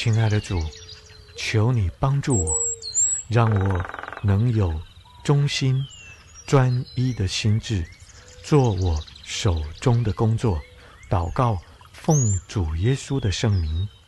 亲爱的主，求你帮助我，让我能有忠心、专一的心志，做我手中的工作。祷告，奉主耶稣的圣名，